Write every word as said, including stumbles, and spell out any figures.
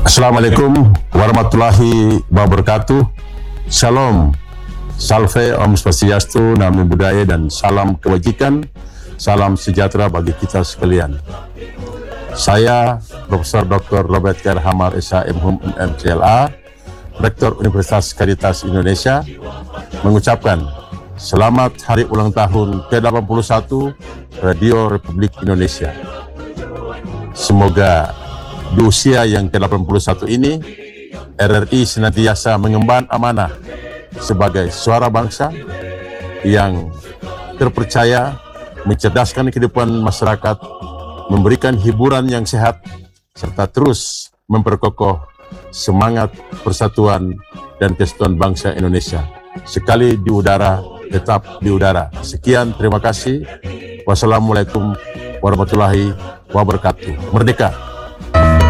Assalamualaikum warahmatullahi wabarakatuh. Shalom, salve, om swastiastu, namo buddhaya, dan salam kebajikan, salam sejahtera bagi kita sekalian. Saya Profesor Doktor Robert K. Hamar, S H M Hum M C L A, Rektor Universitas Caritas Indonesia, mengucapkan selamat hari ulang tahun ke delapan puluh satu Radio Republik Indonesia. Semoga di usia yang ke delapan puluh satu ini, R R I senantiasa mengemban amanah sebagai suara bangsa yang terpercaya, mencerdaskan kehidupan masyarakat, memberikan hiburan yang sehat, serta terus memperkokoh semangat persatuan dan kesatuan bangsa Indonesia. Sekali di udara, tetap di udara. Sekian, terima kasih. Wassalamualaikum warahmatullahi wabarakatuh. Merdeka!